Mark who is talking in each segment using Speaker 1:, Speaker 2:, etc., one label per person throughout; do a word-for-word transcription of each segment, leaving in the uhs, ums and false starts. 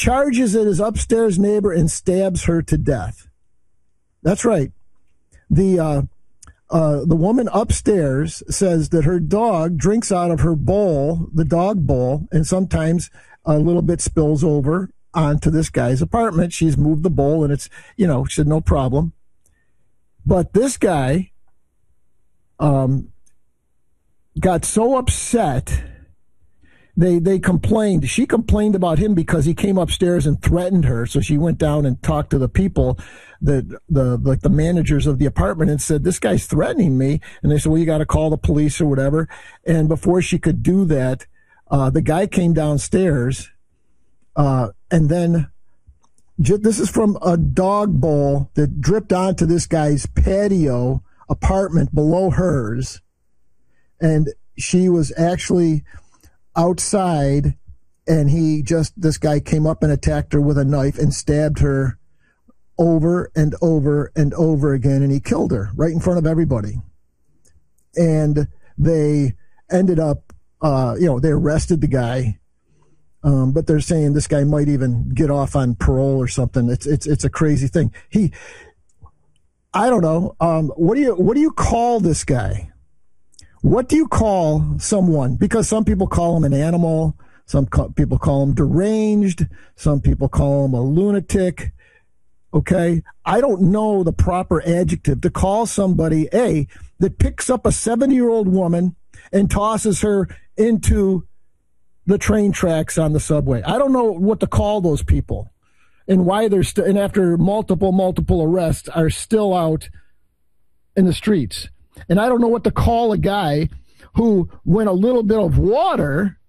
Speaker 1: charges at his upstairs neighbor and stabs her to death. That's right. The uh, uh, the woman upstairs says that her dog drinks out of her bowl, the dog bowl, and sometimes a little bit spills over onto this guy's apartment. She's moved the bowl, and it's, you know, she said no problem. But this guy um, got so upset. They they complained. She complained about him because he came upstairs and threatened her. So she went down and talked to the people, that the like the managers of the apartment, and said, "This guy's threatening me." And they said, "Well, you got to call the police or whatever." And before she could do that, uh, the guy came downstairs, uh, and then j- this is from a dog bowl that dripped onto this guy's patio apartment below hers, and she was actually outside, and he just, this guy came up and attacked her with a knife and stabbed her over and over and over again, and he killed her right in front of everybody. And they ended up, uh, you know, they arrested the guy, um, but they're saying this guy might even get off on parole or something. It's it's it's a crazy thing. He, I don't know. Um, what do you what do you call this guy? What do you call someone? Because some people call him an animal. Some co- people call him deranged. Some people call him a lunatic. Okay. I don't know the proper adjective to call somebody, A, that picks up a seventy-year-old woman and tosses her into the train tracks on the subway. I don't know what to call those people, and why they're still, and after multiple, multiple arrests, are still out in the streets. And I don't know what to call a guy who, when a little bit of water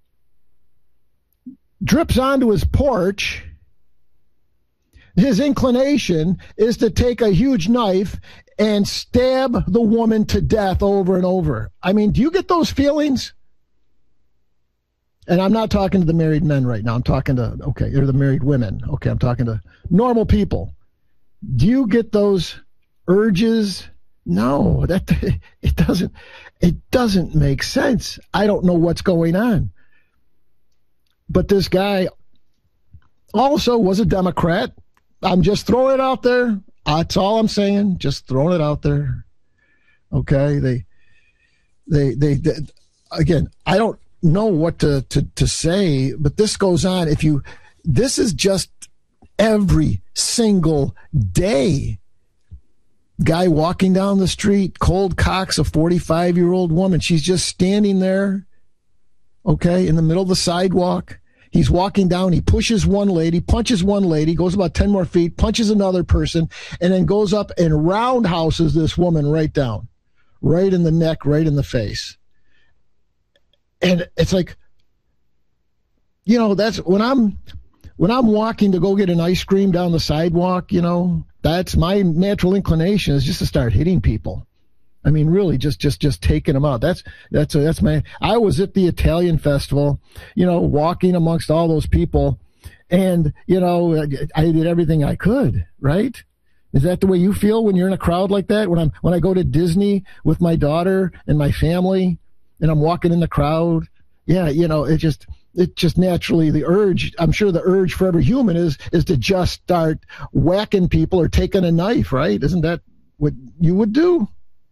Speaker 1: drips onto his porch, his inclination is to take a huge knife and stab the woman to death over and over. I mean, do you get those feelings? And I'm not talking to the married men right now. I'm talking to, okay, or the married women. Okay, I'm talking to normal people. Do you get those urges? No, that it doesn't it doesn't make sense. I don't know what's going on. But this guy also was a Democrat. I'm just throwing it out there. That's all I'm saying. Just throwing it out there. Okay, they they they, they again, I don't know what to, to to say, but this goes on. If you this is just every single day. Guy walking down the street, cold cocks a forty-five-year-old woman. She's just standing there, okay, in the middle of the sidewalk. He's walking down. He pushes one lady, punches one lady, goes about ten more feet, punches another person, and then goes up and roundhouses this woman right down, right in the neck, right in the face. And it's like, you know, that's when I'm when I'm walking to go get an ice cream down the sidewalk, you know, that's my natural inclination is just to start hitting people. I mean, really, just just just taking them out. That's that's that's my. I was at the Italian festival, you know, walking amongst all those people, and you know, I did everything I could. Right? Is that the way you feel when you're in a crowd like that? When I'm when I go to Disney with my daughter and my family, and I'm walking in the crowd, yeah, you know, it just. It just naturally, the urge, I'm sure the urge for every human is is to just start whacking people or taking a knife, right? Isn't that what you would do?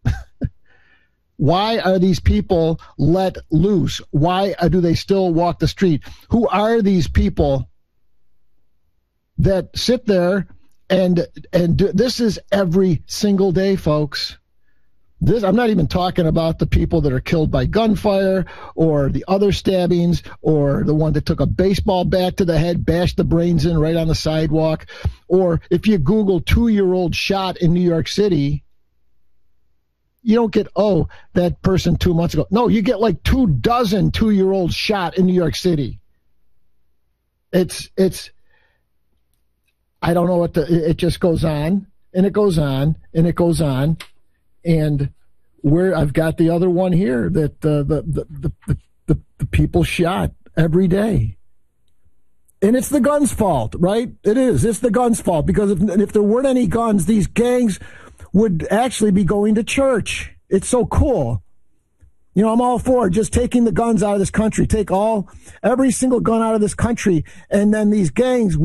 Speaker 1: Why are these people let loose? Why do they still walk the street? Who are these people that sit there and and do, this is every single day, folks. This, I'm not even talking about the people that are killed by gunfire or the other stabbings or the one that took a baseball bat to the head, bashed the brains in right on the sidewalk. Or if you Google two-year-old shot in New York City, you don't get, oh, that person two months ago. No, you get like two dozen two-year-olds shot in New York City. It's, it's, I don't know what the, it just goes on and it goes on and it goes on. And where I've got the other one here that uh, the, the, the, the, the, the people shot every day. And it's the gun's fault, right? It is. It's the gun's fault, because if, if there weren't any guns, these gangs would actually be going to church. It's so cool. You know, I'm all for just taking the guns out of this country. Take all, every single gun out of this country. And then these gangs